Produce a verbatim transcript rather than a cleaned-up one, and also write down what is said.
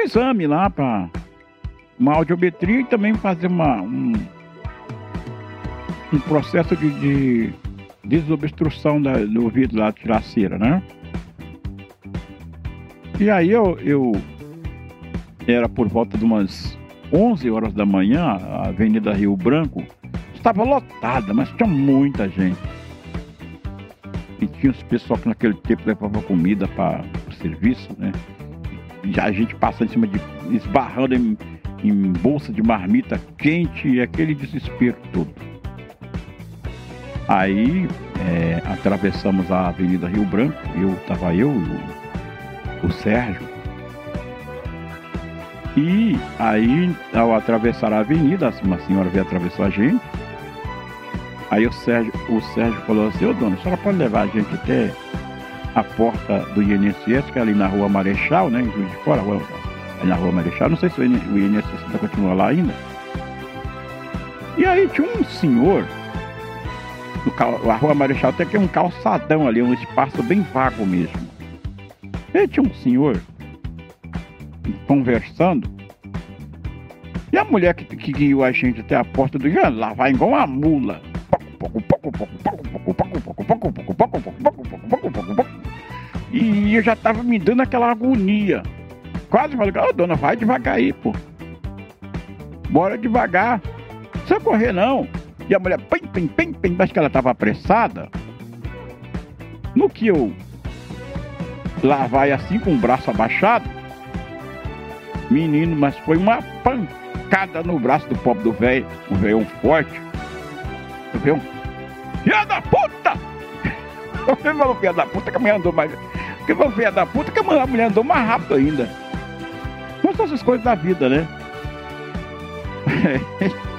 exame lá para uma audiometria e também fazer uma, um, um processo de, de desobstrução da, do ouvido lá, tirar a cera, né? E aí eu, eu era por volta de umas onze horas da manhã, a Avenida Rio Branco estava lotada, mas tinha muita gente. E tinha os pessoal que naquele tempo levava comida para o serviço, né? E a gente passando em cima de... esbarrando em, em bolsa de marmita quente e aquele desespero todo. Aí é, atravessamos a Avenida Rio Branco, eu estava eu e o, o Sérgio. E aí, ao atravessar a avenida, uma senhora veio atravessar a gente. Aí o Sérgio, o Sérgio falou assim: ô dona, a senhora pode levar a gente até a porta do I N S S, que é ali na Rua Marechal, né? Em Juiz de Fora, ali na Rua Marechal. Não sei se o I N S S ainda continua lá ainda. E aí tinha um senhor, no, a Rua Marechal até que é um calçadão ali, um espaço bem vago mesmo. E tinha um senhor conversando. E a mulher que, que guiou a gente até a porta do I N S S, lá vai igual uma mula. E eu já tava me dando aquela agonia. Quase falei: ô dona, vai devagar aí, pô. Bora devagar. Não precisa correr não. E a mulher, pim, pim, pim, pim, acho que ela tava apressada. No que eu lá vai assim com o braço abaixado, menino, mas foi uma pancada no braço do pobre do velho. O velho forte. O velho, filha da puta! Eu falei: filha da puta, que a mulher andou mais. Que foi filha da puta, que a mulher andou mais rápido ainda. Não são essas coisas da vida, né?